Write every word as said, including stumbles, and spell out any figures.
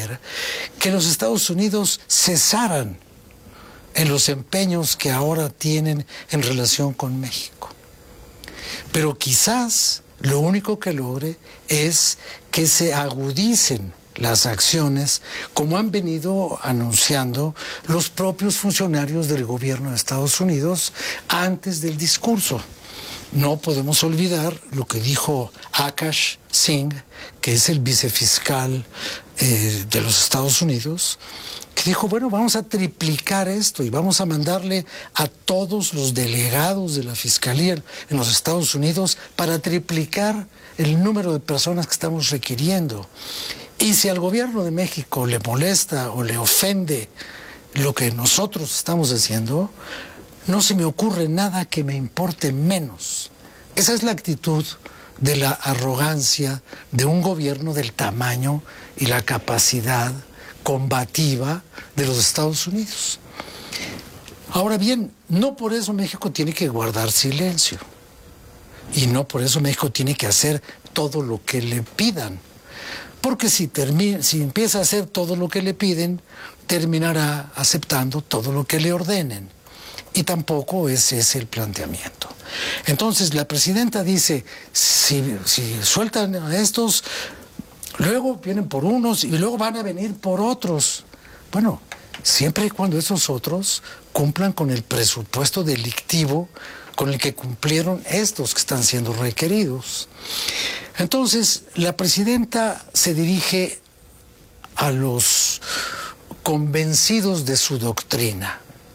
ayer que los Estados Unidos cesaran en los empeños que ahora tienen en relación con México. Pero quizás lo único que logre es que se agudicen las acciones, como han venido anunciando los propios funcionarios del gobierno de Estados Unidos antes del discurso. No podemos olvidar lo que dijo Akash Singh, que es el vicefiscal eh, de los Estados Unidos, que dijo, bueno, vamos a triplicar esto y vamos a mandarle a todos los delegados de la Fiscalía en los Estados Unidos para triplicar el número de personas que estamos requiriendo. Y si al gobierno de México le molesta o le ofende lo que nosotros estamos haciendo, no se me ocurre nada que me importe menos. Esa es la actitud de la arrogancia de un gobierno del tamaño y la capacidad combativa de los Estados Unidos. Ahora bien, no por eso México tiene que guardar silencio. Y no por eso México tiene que hacer todo lo que le pidan. Porque si, termina, si empieza a hacer todo lo que le piden, terminará aceptando todo lo que le ordenen. Y tampoco ese es el planteamiento. Entonces la presidenta dice, si, si sueltan a estos, luego vienen por unos y luego van a venir por otros. Bueno, siempre y cuando esos otros cumplan con el presupuesto delictivo con el que cumplieron estos que están siendo requeridos. Entonces, la presidenta se dirige a los convencidos de su doctrina,